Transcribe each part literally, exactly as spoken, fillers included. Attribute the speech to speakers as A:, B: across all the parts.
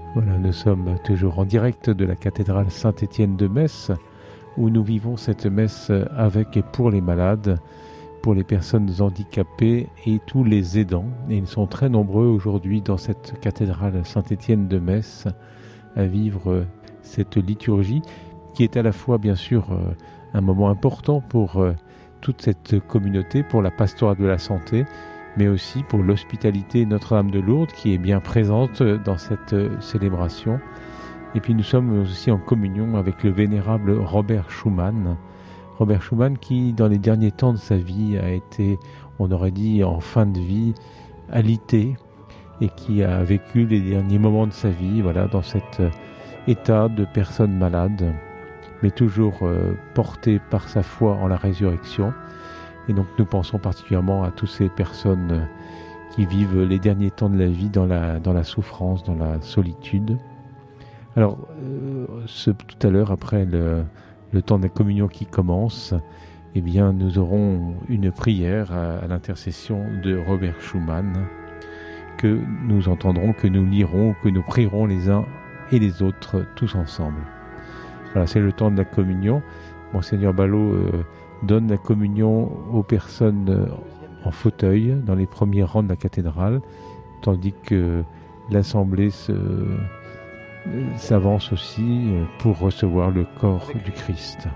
A: Voilà, nous sommes toujours en direct de la cathédrale Saint-Étienne de Metz, où nous vivons cette messe avec et pour les malades, pour les personnes handicapées et tous les aidants. Et ils sont très nombreux aujourd'hui dans cette cathédrale Saint-Étienne de Metz à vivre cette liturgie qui est à la fois bien sûr un moment important pour toute cette communauté, pour la pastorale de la santé, mais aussi pour l'hospitalité Notre-Dame de Lourdes qui est bien présente dans cette célébration. Et puis nous sommes aussi en communion avec le vénérable Robert Schumann. Robert Schumann qui, dans les derniers temps de sa vie, a été, on aurait dit, en fin de vie, alité, et qui a vécu les derniers moments de sa vie, voilà, dans cet état de personne malade, mais toujours euh, porté par sa foi en la résurrection. Et donc nous pensons particulièrement à toutes ces personnes qui vivent les derniers temps de la vie dans la, dans la souffrance, dans la solitude. Alors, euh, ce, tout à l'heure, après le, le temps de la communion qui commence, eh bien, nous aurons une prière à, à l'intercession de Robert Schumann que nous entendrons, que nous lirons, que nous prierons les uns et les autres tous ensemble. Voilà, c'est le temps de la communion. Monseigneur Ballot euh, donne la communion aux personnes en fauteuil dans les premiers rangs de la cathédrale, tandis que l'assemblée se, s'avance aussi pour recevoir le corps du Christ.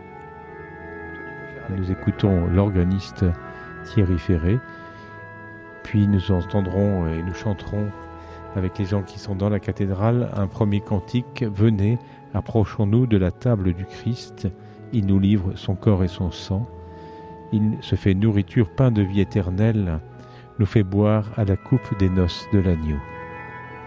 A: Nous écoutons l'organiste Thierry Ferré, puis nous entendrons et nous chanterons avec les gens qui sont dans la cathédrale un premier cantique. Venez, approchons-nous de la table du Christ. Il nous livre son corps et son sang. Il se fait nourriture, pain de vie éternelle, nous fait boire à la coupe des noces de l'agneau.